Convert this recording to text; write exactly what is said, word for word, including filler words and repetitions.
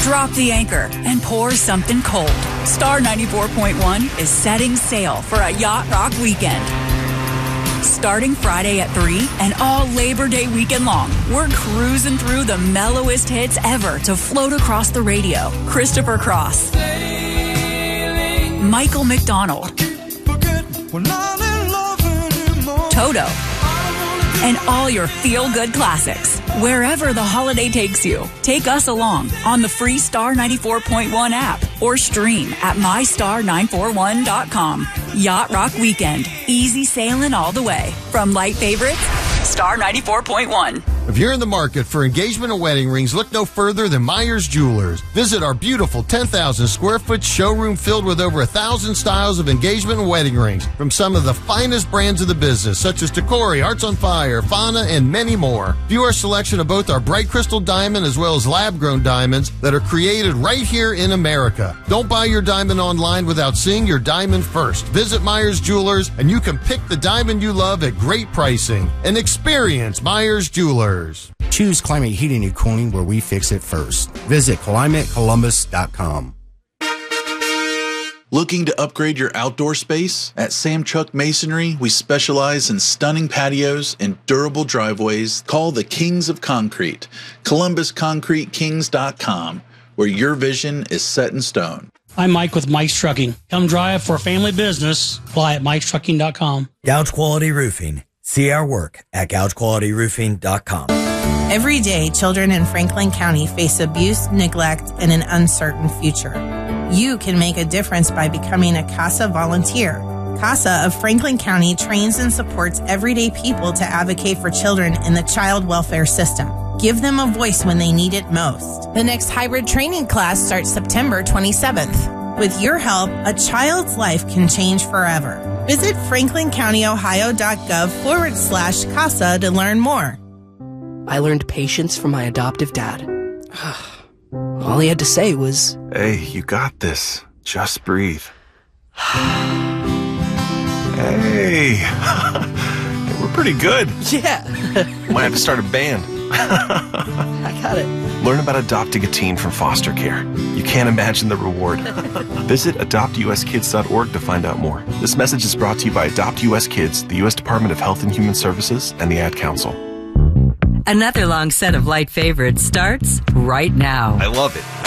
drop the anchor, and pour something cold. Star ninety-four point one is setting sail for a Yacht Rock weekend. Starting Friday at three and all Labor Day weekend long, we're cruising through the mellowest hits ever to float across the radio. Christopher Cross, Michael McDonald, Toto, and all your feel-good classics. Wherever the holiday takes you, take us along on the free Star ninety-four point one app or stream at my star nine four one dot com. Yacht Rock Weekend. Easy sailing all the way. From light favorites, Star ninety-four point one. If you're in the market for engagement and wedding rings, look no further than Myers Jewelers. Visit our beautiful ten thousand square foot showroom filled with over a thousand styles of engagement and wedding rings from some of the finest brands of the business, such as Tacori, Hearts on Fire, Fauna, and many more. View our selection of both our bright crystal diamond as well as lab-grown diamonds that are created right here in America. Don't buy your diamond online without seeing your diamond first. Visit Myers Jewelers and you can pick the diamond you love at great pricing. And experience Myers Jewelers. Choose Climate Heating and Cooling, where we fix it first. Visit climate columbus dot com. Looking to upgrade your outdoor space? At Samchuk Masonry, we specialize in stunning patios and durable driveways. Call the Kings of Concrete, columbus concrete kings dot com, where your vision is set in stone. I'm Mike with Mike's Trucking. Come drive for a family business. Apply at mikes trucking dot com. Gouge Quality Roofing. See our work at gouge quality roofing dot com. Every day, children in Franklin County face abuse, neglect, and an uncertain future. You can make a difference by becoming a CASA volunteer. CASA of Franklin County trains and supports everyday people to advocate for children in the child welfare system. Give them a voice when they need it most. The next hybrid training class starts September twenty-seventh. With your help, a child's life can change forever. Visit franklin county ohio dot gov forward slash CASA to learn more. I learned patience from my adoptive dad. All he had to say was, "Hey, you got this. Just breathe." Hey, we're pretty good. Yeah. Might have to start a band. I got it. Learn about adopting a teen from foster care. You can't imagine the reward. Visit adopt u s kids dot org to find out more. This message is brought to you by Adopt U S Kids, the U S Department of Health and Human Services, and the Ad Council. Another long set of light favorites starts right now. I love it.